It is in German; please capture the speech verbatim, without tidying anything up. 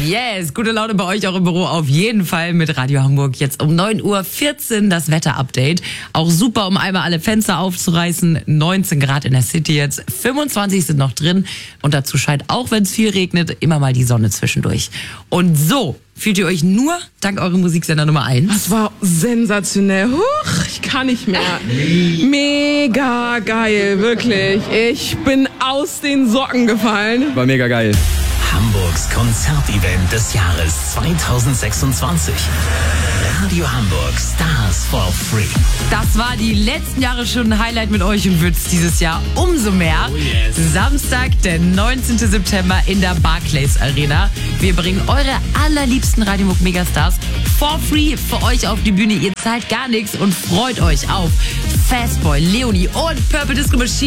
Yes, gute Laune bei euch auch im Büro auf jeden Fall mit Radio Hamburg. Jetzt um neun Uhr vierzehn das Wetter-Update. Auch super, um einmal alle Fenster aufzureißen. neunzehn Grad in der City jetzt, fünfundzwanzig sind noch drin. Und dazu scheint, auch wenn es viel regnet, immer mal die Sonne zwischendurch. Und so fühlt ihr euch nur dank eurem Musiksender Nummer eins. Das war sensationell. Huch, ich kann nicht mehr. Mega geil, wirklich. Ich bin aus den Socken gefallen. War mega geil. Hamburgs Konzertevent des Jahres zweitausendsechsundzwanzig. Radio Hamburg Stars for Free. Das war die letzten Jahre schon ein Highlight mit euch und wird's dieses Jahr umso mehr. Oh yes. Samstag, der neunzehnten September in der Barclays Arena. Wir bringen eure allerliebsten Radio Hamburg Megastars for free für euch auf die Bühne. Ihr zahlt gar nichts und freut euch auf Fastboy, Leonie und Purple Disco Machine.